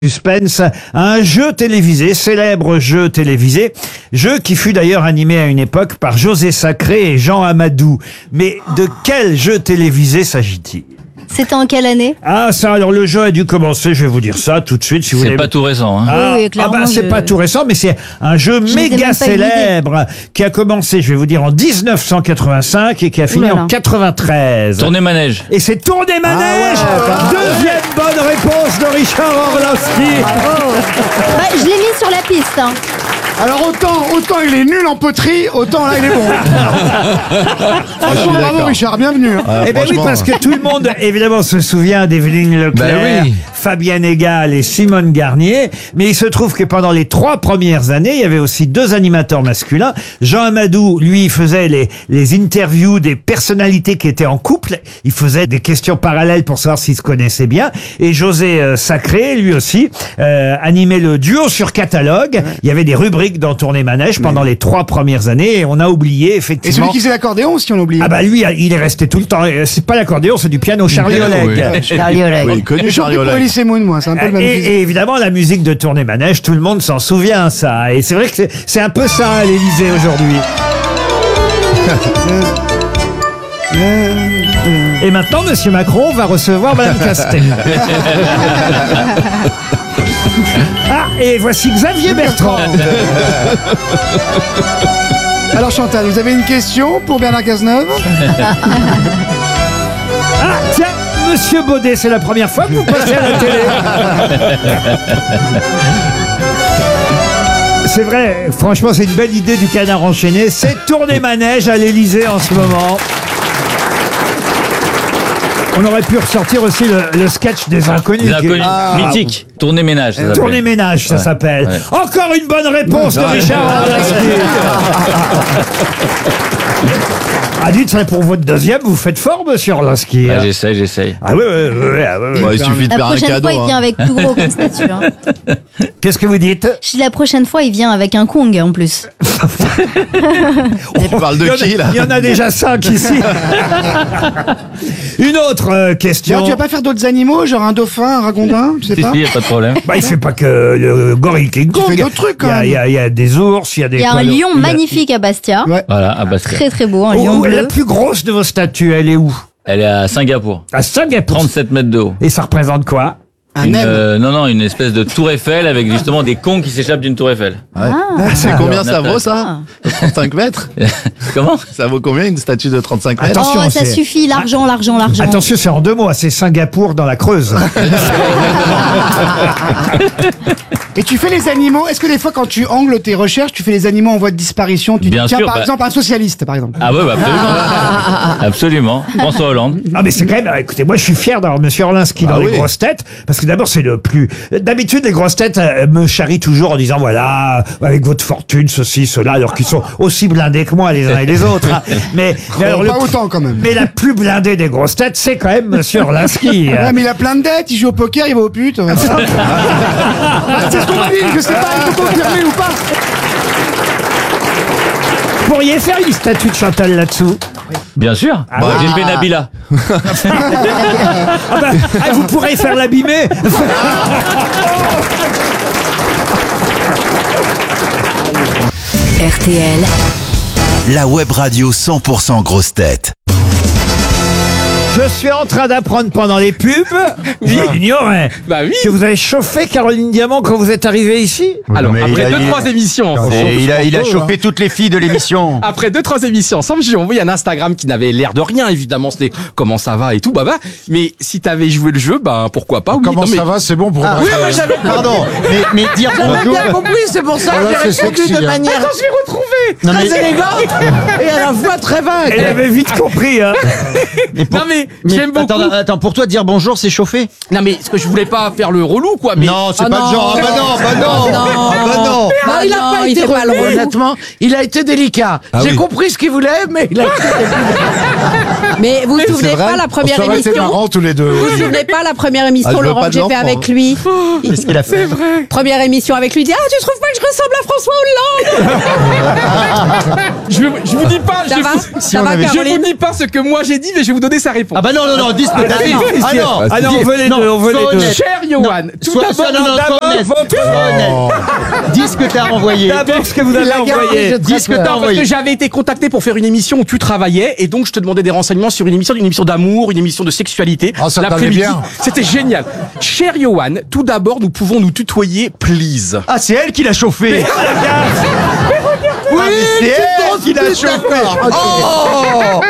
Suspense, un jeu télévisé, célèbre jeu télévisé, jeu qui fut d'ailleurs animé à une époque par José Sacré et Jean Amadou. Mais de quel jeu télévisé s'agit-il ? C'était en quelle année? Ah ça, alors le jeu a dû commencer, je vais vous dire ça tout de suite si vous voulez. C'est pas tout récent, hein. Oui, clairement, c'est pas tout récent, mais c'est un jeu méga célèbre qui a commencé, je vais vous dire, en 1985 et qui a fini en 93. Tournée manège. Et c'est Tournée manège. Deuxième bonne réponse de Richard Orlowski. Bah, je l'ai mis sur la piste. Hein. Alors autant il est nul en poterie, autant là il est bon. Franchement, bravo Richard, bienvenue. Eh ben oui, parce que tout le monde, évidemment, se souvient d'Evelyne Leclerc, Fabienne Egal et Simone Garnier. Mais il se trouve que pendant les 3 premières années, il y avait aussi 2 animateurs masculins. Jean Amadou, lui, faisait les interviews des personnalités qui étaient en couple. Il faisait des questions parallèles pour savoir s'ils se connaissaient bien. Et José Sacré, lui aussi, animait le duo sur catalogue. Il y avait des rubriques dans Tournée manège pendant les 3 premières années. Et on a oublié, effectivement. Et celui qui faisait l'accordéon, si on oublie. Ah bah lui, il est resté tout le temps. C'est pas l'accordéon, c'est du piano. Charlie Oleg. Charlie Oleg. Oui, connu Charlie Oleg. Pour Elise Moon, moi, c'est un peu le même physique. Et évidemment, la musique de Tournée manège, tout le monde s'en souvient, ça. Et c'est vrai que c'est un peu ça à l'Élysée aujourd'hui. Et maintenant, Monsieur Macron va recevoir Madame Castel. Ah, et voici Xavier Bertrand. Alors Chantal, vous avez une question pour Bernard Cazeneuve? Ah, tiens, Monsieur Baudet, c'est la première fois que vous passez à la télé. C'est vrai, franchement, c'est une belle idée du Canard enchaîné. C'est Tournée manège à l'Élysée en ce moment. On aurait pu ressortir aussi le sketch des inconnus. Les inconnus, mythique. Tournée ménage, ça s'appelle. Tournée ménage, ça s'appelle. Ouais. Encore une bonne réponse de Richard Orlowski. Ah, dites, ça pour votre deuxième, vous faites fort, Monsieur Orlowski. Ah, j'essaye. Ah oui. Il suffit de La faire un prochaine cadeau. fois, il vient avec plus gros comme statut. Hein. Qu'est-ce que vous dites? Je dis la prochaine fois, il vient avec un Kong en plus. On parle de qui là? Il y en a déjà 5 ici. Une autre question. Alors, tu vas pas faire d'autres animaux, genre un dauphin, un ragondin, tu sais Si, pas? y a pas de problème. Bah, il fait pas que le gorille King Kong. fais d'autres trucs, quand même. Il y a des ours, il y a des... Il y a un lion magnifique à Bastia. Ouais. Voilà, à Bastia. Très très beau, un lion La bleu. plus grosse de vos statues, elle est où? Elle est à Singapour. À Singapour. 37 mètres de haut. Et ça représente quoi? Une espèce de tour Eiffel avec justement des cons qui s'échappent d'une tour Eiffel. C'est combien Alors, ça vaut Nathalie. ça? 35 mètres? Comment? Ça vaut combien une statue de 35 mètres? Attention, Oh, ça c'est- suffit, l'argent. Attention, c'est en 2 mots, c'est Singapour dans la Creuse. Et tu fais les animaux, est-ce que des fois quand tu angles tes recherches, tu fais les animaux en voie de disparition? Tu Bien dis, tiens, sûr, par bah- exemple, un socialiste, par exemple. Ah ouais, bah, absolument. Absolument. François Hollande. Ah mais c'est quand même, écoutez, moi je suis fier d'avoir Monsieur Orlowski dans les grosses têtes, parce que d'abord c'est le plus... D'habitude les grosses têtes me charrient toujours en disant voilà, avec votre fortune, ceci, cela, alors qu'ils sont aussi blindés que moi les uns et les autres. Hein. Mais alors, Pas autant quand même. mais la plus blindée des grosses têtes, c'est quand même Monsieur Orlowski. Ouais, mais il a plein de dettes, il joue au poker, il va aux putes. C'est ce qu'on m'a dit, je sais pas, il faut confirmer ou pas. Vous pourriez faire une statue de Chantal là-dessous. Bien sûr. Ah ouais. J'ai fait Nabila. Vous pourrez faire l'abîmer. RTL, La web radio 100% grosse tête. Je suis en train d'apprendre pendant les pubs, j'ignorais, que vous avez chauffé Caroline Diamant quand vous êtes arrivé ici. Alors, après 2-3 émissions, Il a chauffé toutes les filles de l'émission. après 2-3 émissions ensemble, j'ai envoyé un Instagram qui n'avait l'air de rien, évidemment, c'était comment ça va et tout, mais si t'avais joué le jeu, pourquoi pas, oui. Comment Non, mais- ça va? C'est bon pour moi. Oui, j'avais Pardon, mais dire bonjour. compris, c'est pour ça Voilà, que j'ai c'est répondu sexy, de hein. manière Attends, j'ai retrouvé. très élégante et à la fois très vague. Elle avait vite compris, hein. Non, mais j'aime beaucoup. Attends, pour toi dire bonjour, c'est chauffé? Non, mais ce que je voulais pas faire le relou, quoi, mais... Non, c'est pas le genre. Ah bah non. Non, il a pas été mal, honnêtement. Il a été délicat. J'ai compris ce qu'il voulait, mais il a été délicat. Mais vous vous C'est souvenez vrai, pas la première ça aurait été émission? marrant tous les deux. Vous vous souvenez pas la première Ah, émission, je veux Laurent, pas que de j'ai fait l'enfant, avec lui? Qu'est-ce qu'il a fait? Première émission avec lui, il dit, ah, tu trouves pas que je ressemble à François Hollande. Je vous dis pas, Ça va Ça va, je vous Caroline? dis pas ce que moi j'ai dit, mais je vais vous donner sa réponse. Ah bah non, dis ce que t'as dit. Ah non. Ah non, on veut les deux, on veut les deux. Cher Johan, tout d'abord, Dis ce que t'as envoyé. D'abord ce que vous avez envoyé. Dis ce que t'as parce que envoyé. j'avais été contacté pour faire une émission où tu travaillais et donc je te demandais des renseignements sur une émission d'amour, une émission de sexualité. Ah, ça t'allait l'après-midi. bien. C'était génial. Cher Johan, tout d'abord, nous pouvons nous tutoyer, please. Ah, c'est elle qui l'a chauffé. Oui, c'est elle qui l'a chauffé. Oh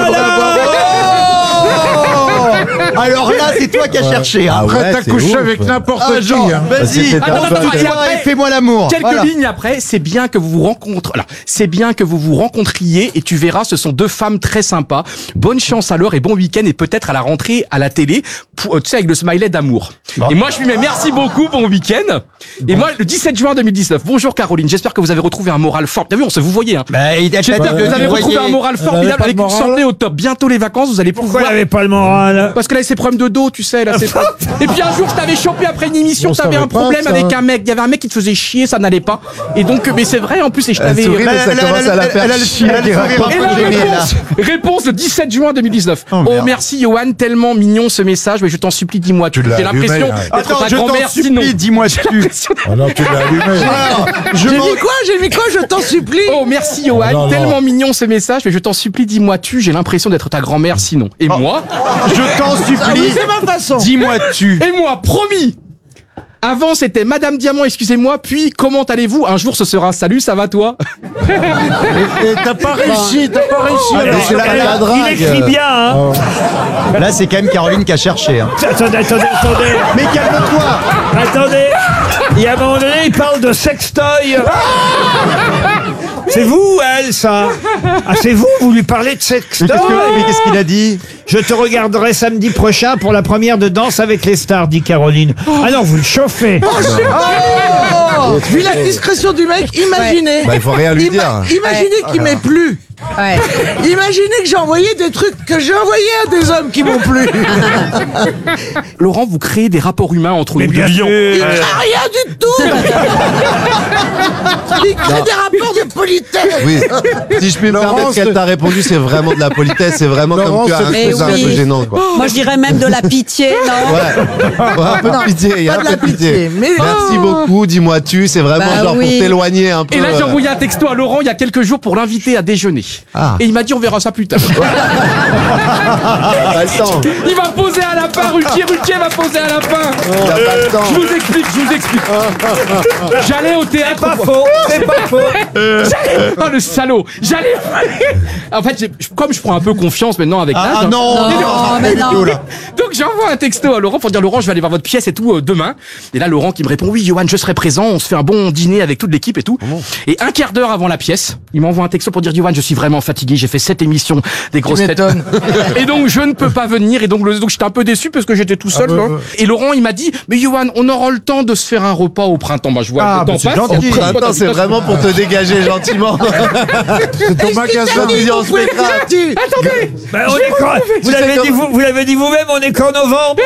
Alors là, c'est toi qui as cherché. Hein. Après, t'as couché avec n'importe Ah, qui. Jean, hein. vas-y, Attends, et fais-moi l'amour. Quelques Voilà. lignes après, c'est bien que vous vous rencontrez. Alors, c'est bien que vous vous rencontriez et tu verras, ce sont deux femmes très sympas. Bonne chance à l'heure et bon week-end et peut-être à la rentrée à la télé, pour, tu sais, avec le smiley d'amour. Et moi, je lui mets merci beaucoup, bon week-end. Et moi, le 17 juin 2019. Bonjour Caroline, j'espère que vous avez retrouvé un moral fort. T'as vu, on se vous voyait. Hein. J'espère que vous avez retrouvé un moral formidable avec une santé au top. Bientôt les vacances, vous allez Pourquoi il pouvoir. n'avait pas le moral? Parce que là, c'est problème de dos, tu sais. Là, c'est pas... Et puis un jour, je t'avais chopé après une émission, t'avais un problème avec un mec. Il y avait un mec qui te faisait chier, ça n'allait pas. Et donc, mais c'est vrai en plus, et je t'avais. sourit, mais ça commence à la faire chier. Et la réponse le 17 juin 2019. Oh merci Johan, tellement mignon ce message, mais je t'en supplie, dis-moi. Tu l'as J'ai l'impression allumé, d'être Attends, ta je t'en grand-mère, sinon. supplie, dis-moi tu. Ah non, tu l'as allumé. J'ai J'ai mis quoi, je t'en supplie. Oh merci Johan, Non, non. tellement mignon ce message, mais je t'en supplie, dis-moi tu. J'ai l'impression d'être ta grand-mère, sinon. Et moi, Je t'en supplie, C'est ma façon. dis-moi tu. et moi, promis. Avant, c'était Madame Diamant, excusez-moi, puis comment allez-vous? Un jour, ce sera salut, ça va toi? Et t'as pas réussi, Alors, c'est la drague. il écrit bien, hein. Là, c'est quand même Caroline qui a cherché. Hein. Attendez. Mais calme-toi. Attendez. Il y a un moment donné, il parle de sextoy. C'est vous ou elle, ça? Ah, c'est vous lui parlez de sextoy. Mais qu'est-ce qu'il a dit? Je te regarderai samedi prochain pour la première de Danse avec les stars, dit Caroline. Ah non, vous le chauffez. Vu la discrétion du mec, imaginez. Bah, il faut rien lui dire. Imaginez qu'il m'ait plu. Ouais. Imaginez que j'ai envoyé des trucs que j'ai envoyés à des hommes qui m'ont plu. Laurent, vous créez des rapports humains entre Mais nous bien deux sûr. lions. Rien du tout. Il crée des rapports de politesse. Oui. Si je puis me Laurence, permettre, qu'elle t'a répondu, c'est vraiment de la politesse, c'est vraiment comme tu as un Mais truc un oui. peu gênant, quoi. Moi, je dirais même de la pitié, non? Ouais, un peu de pitié, il y a pas un de la peu de pitié. pitié, mais- Merci beaucoup, dis-moi tu, c'est vraiment Bah genre oui. pour t'éloigner un peu. Et là, j'ai envoyé un texto à Laurent il y a quelques jours pour l'inviter à déjeuner. Ah. Et il m'a dit, on verra ça plus tard. Pas le temps. Il va poser un lapin, Ruquier va poser un lapin. T'as pas le temps. Je vous explique. J'allais au théâtre. Pas faux, c'est pas faux. Oh, le salaud. J'allais. En fait, comme je prends un peu confiance maintenant avec l'âge. Ah non, mais non. Donc j'envoie un texto à Laurent pour dire Laurent, je vais aller voir votre pièce et tout demain. Et là Laurent qui me répond oui Johan, je serai présent, on se fait un bon dîner avec toute l'équipe et tout. Et un quart d'heure avant la pièce, il m'envoie un texto pour dire Johan, je suis vraiment fatigué, j'ai fait 7 émissions des grosses têtes. Et donc je ne peux pas venir et donc j'étais un peu déçu parce que j'étais tout seul. là. Et Laurent il m'a dit mais Johan, on aura le temps de se faire un repas au printemps. Bah je vois le temps passe. Au printemps, c'est vraiment pour te dégager gentiment. C'est ton magasin. On se mettra. Attendez. Ben, on est quand... Vous l'avez dit, vous l'avez dit vous-même, on est qu'en novembre.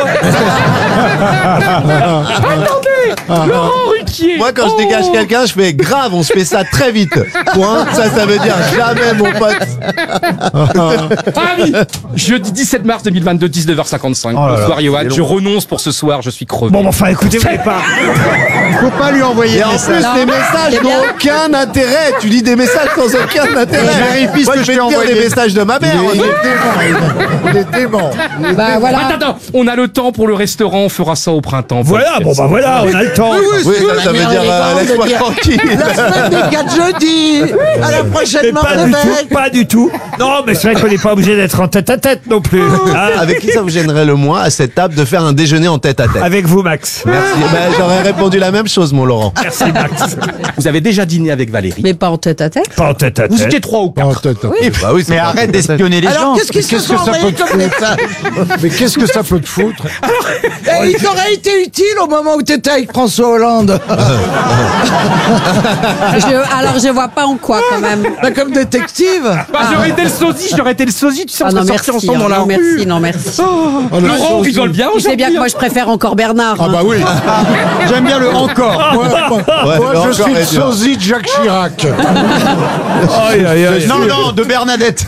Laurent Ruquier. Moi, quand je dégage quelqu'un, je fais grave, on se fait ça très vite. Point. Ça veut dire jamais, mon pote. Ah oui. Jeudi 17 mars 2022, 19h55. Bonsoir Johan, je renonce pour ce soir, je suis crevé. Bon, enfin, écoutez, vous n'avez pas. faut pas lui envoyer Et de en message. plus, les messages c'est bien. n'ont aucun intérêt. Tu lis des messages sans aucun intérêt. Vérifie ce Moi, que je vais je t'ai te dire envoyé. des messages de ma mère. Il est dément. Bah voilà. Attends, on a le temps pour le restaurant, on fera ça au printemps. Voilà, bon, bah voilà, on a le temps. Oui, ça veut dire laisse-moi tranquille. La semaine des 4 jeudis. À la Mais prochaine pas du tout, pas du tout. Non, mais c'est vrai qu'on n'est pas obligé d'être en tête à tête non plus. Hein. Avec qui ça vous gênerait le moins à cette table de faire un déjeuner en tête à tête? Avec vous, Max. Merci. Ben, j'aurais répondu la même chose, mon Laurent. Merci, Max. Vous avez déjà dîné avec Valérie. Mais pas en tête à tête. Pas en tête à Vous tête. étiez 3 ou 4. Bah oui, c'est Mais pas- arrête d'espionner les gens. Alors qu'est-ce qu'ils se sont envoyés comme message? Mais qu'est-ce que ça peut te foutre? Il t'aurait été utile au moment où t'étais avec François Hollande. Alors, je vois pas en quoi, quand même. Bah, comme détective. J'aurais été le sosie, tu sais, on Ah, serait non, sortis merci, ensemble dans la non, rue. merci, non, merci. Laurent, on rigole bien Tu sais bien que moi, je préfère encore Bernard. Ah bah oui. J'aime bien le encore. Moi, je suis le sosie de Jacques Chirac. Non, de Bernadette.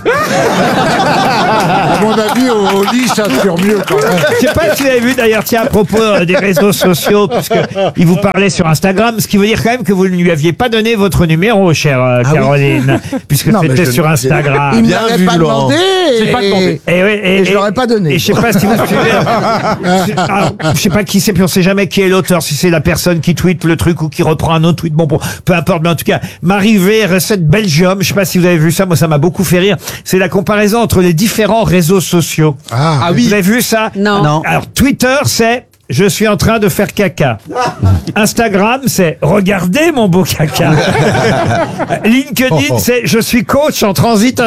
À mon avis, au lit, ça assure mieux quand même. Je sais pas si vous avez vu d'ailleurs, tiens, à propos des réseaux sociaux, parce que il vous parlait sur Instagram, ce qui veut dire quand même que vous ne lui aviez pas donné votre numéro, chère Caroline, puisque Non, mais c'était je- sur Instagram. Il ne Bien m'avait vu, pas Laurent. demandé. J'ai pas demandé. Et je l'aurais pas donné. Et je sais pas si vous suivez. Alors, je sais pas qui c'est, puis on sait jamais qui est l'auteur, si c'est la personne qui tweet le truc ou qui reprend un autre tweet. Bon, peu importe, mais en tout cas, Marie V, recette Belgium. Je sais pas si vous avez vu ça, moi ça m'a beaucoup fait rire. C'est la comparaison entre les différents réseaux sociaux. Ah oui. Vous avez vu ça? Non. Alors, Twitter, c'est je suis en train de faire caca. Instagram, c'est regardez mon beau caca. LinkedIn, c'est je suis coach en transit.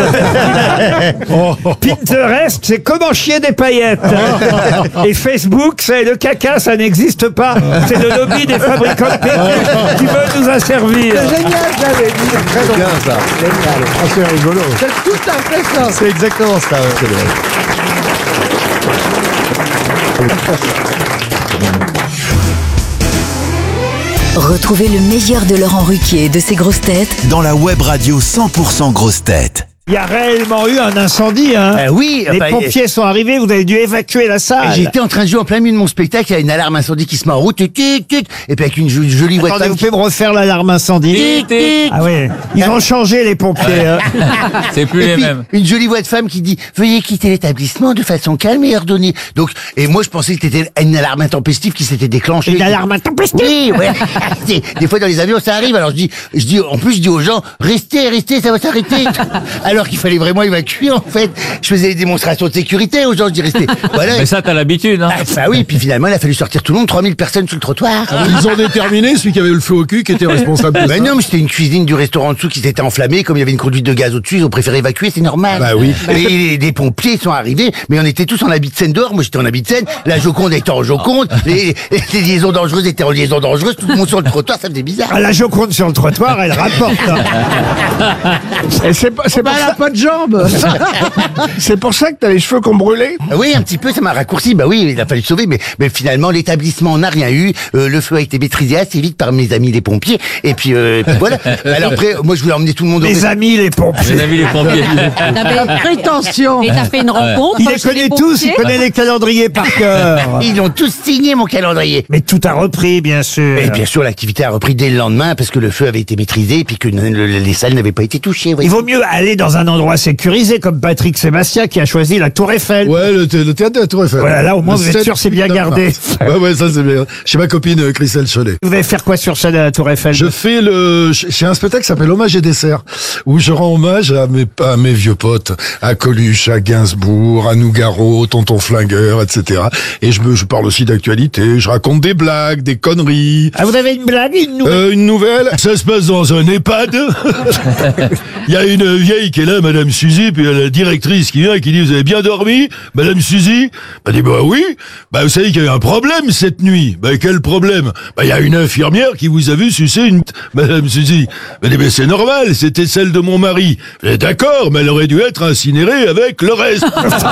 Pinterest, c'est comment chier des paillettes. Et Facebook, c'est le caca, ça n'existe pas. C'est le lobby des fabricants de perruques qui veulent nous asservir. C'est génial, j'avais dit. Très C'est bien drôle. ça. Génial. Ah, c'est rigolo. C'est tout à fait ça. C'est exactement ça. Ouais, c'est vrai. Retrouvez le meilleur de Laurent Ruquier et de ses grosses têtes dans la web radio 100% grosses têtes. Il y a réellement eu un incendie, hein. Oui, Les enfin, pompiers sont arrivés, vous avez dû évacuer la salle. j'étais en train de jouer en plein milieu de mon spectacle, il y a une alarme incendie qui se met en route, et puis avec une jolie voix de Attendez, femme vous pouvez me refaire l'alarme incendie? Ah oui, ils ont changé les pompiers. hein. C'est plus Et les puis, mêmes. une jolie voix de femme qui dit « Veuillez quitter l'établissement de façon calme et ordonnée. » Donc, et moi, je pensais que c'était une alarme intempestive qui s'était déclenchée. Une alarme intempestive. Oui, ouais. Des fois, dans les avions, ça arrive. Alors, en plus, je dis aux gens « Restez, ça va s'arrêter. » Alors qu'il fallait vraiment évacuer, en fait. Je faisais des démonstrations de sécurité aux gens, je dis « Restez. » Voilà. Mais ça, t'as l'habitude, hein. Ah, bah oui, puis finalement, il a fallu sortir tout le monde, 3000 personnes sur le trottoir. Ils ont déterminé celui qui avait eu le feu au cul qui était responsable de Ben ça. non, mais c'était une cuisine du restaurant en dessous qui s'était enflammée, comme il y avait une conduite de gaz au-dessus, ils ont préféré évacuer, c'est normal. Bah oui. Et des pompiers sont arrivés, mais on était tous en habit de scène dehors, moi j'étais en habit de scène, la Joconde était en Joconde, les liaisons dangereuses étaient en liaison dangereuse, tout le monde sur le trottoir, ça faisait bizarre. Ah, la Joconde sur le trottoir, elle rapporte. hein. Et c'est pas Bah, elle a pas de jambes. C'est pour ça que t'as les cheveux qu'on brûlait. Oui, un petit peu, ça m'a raccourci, bah oui, il a fallu sauver, mais finalement l'établissement n'a rien eu, le feu a été maîtrisé assez vite par mes amis les pompiers, et puis voilà. Alors après, moi je voulais emmener tout le monde au Les amis, les pompiers. Les amis, les pompiers. Prétention. Et t'as fait une rencontre Il les chez connaît les tous, il pompiers connaît les calendriers par cœur. Ils ont tous signé mon calendrier. Mais tout a repris, bien sûr. Et bien sûr, l'activité a repris dès le lendemain parce que le feu avait été maîtrisé et puis que les salles n'avaient pas été touchées. Il vaut mieux aller dans un endroit sécurisé, comme Patrick Sébastien qui a choisi la Tour Eiffel. Ouais, le théâtre de la Tour Eiffel. Voilà, là, au moins, Le vous êtes 7 sûr, c'est bien putain de gardé. mars. Ouais, ça c'est bien. Chez ma copine Christelle Cholet. Vous allez faire quoi sur scène à la Tour Eiffel? Je fais j'ai un spectacle qui s'appelle Hommage et dessert, où je rends hommage à mes vieux potes, à Coluche, à Gainsbourg, à Nougaro, Tonton Flingueur, etc. Et je parle aussi d'actualité, je raconte des blagues, des conneries. Ah, vous avez une blague, une nouvelle? Une nouvelle, ça se passe dans un EHPAD. Il y a une vieille qui est là, Madame Suzy, puis il y a la directrice qui vient et qui dit « Vous avez bien dormi, Madame Suzy ?» Elle dit « Bah oui. Bah vous savez qu'il y a eu un problème cette nuit. » Bah quel problème? Bah il y a une infirmière qui vous a vu sucer une Madame Suzy. Elle dit « Mais c'est normal, c'était celle de mon mari. » D'accord, mais elle aurait dû être incinérée avec le reste.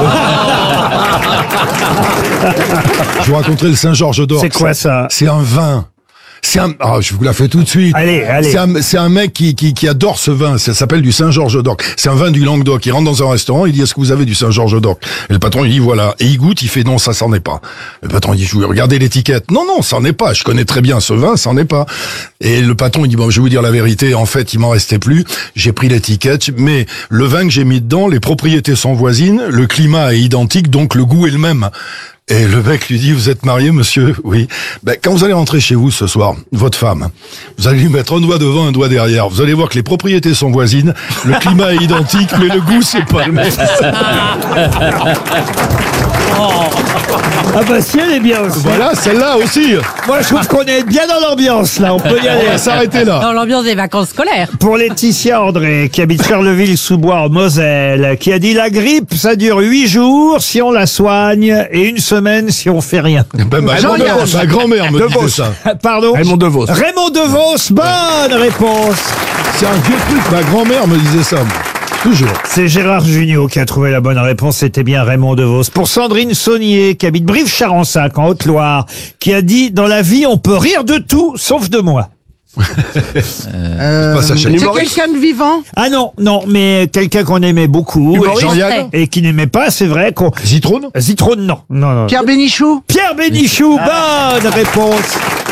Je vous raconterai le Saint-Georges d'Or. C'est quoi ça? C'est un vin. Je vous la fais tout de suite. Allez. C'est un mec qui adore ce vin. Ça s'appelle du Saint-Georges d'Orc. C'est un vin du Languedoc. Il rentre dans un restaurant, il dit, est-ce que vous avez du Saint-Georges d'Orc? Et le patron, il dit, voilà. Et il goûte, il fait, non, ça s'en est pas. Le patron, il dit, je vais regarder l'étiquette. Non, ça en est pas. Je connais très bien ce vin, ça en est pas. Et le patron, il dit, bon, je vais vous dire la vérité. En fait, il m'en restait plus. J'ai pris l'étiquette, mais le vin que j'ai mis dedans, les propriétés sont voisines, le climat est identique, donc le goût est le même. Et le mec lui dit, vous êtes marié, monsieur? Oui. Ben, quand vous allez rentrer chez vous ce soir, votre femme, vous allez lui mettre un doigt devant, un doigt derrière. Vous allez voir que les propriétés sont voisines, le climat est identique, mais le goût, c'est pas le même. Ah bah si, elle est bien aussi. Voilà, celle-là aussi. Moi, je trouve qu'on est bien dans l'ambiance, là. On peut y On aller. va s'arrêter là. Dans l'ambiance des vacances scolaires. Pour Laetitia André, qui habite Charleville-sous-Bois en Moselle, qui a dit la grippe, ça dure 8 jours si on la soigne et 1 semaine si on fait rien. Ben, ma grand-mère me disait ça. Pardon? Raymond DeVos. Raymond DeVos, bonne réponse. C'est un vieux truc, ma grand-mère me disait ça. Toujours. C'est Gérard Jugnot qui a trouvé la bonne réponse, c'était bien Raymond DeVos. Pour Sandrine Saunier, qui habite Brive-Charensac, en Haute-Loire, qui a dit, dans la vie, on peut rire de tout, sauf de moi. C'est quelqu'un de vivant? Ah non, non, mais quelqu'un qu'on aimait beaucoup. Jean-Yann. Et qui n'aimait pas, c'est vrai qu'on... Zitrone. Zitrone, non. Non, non. Pierre Bénichou? Pierre Bénichou, bonne réponse.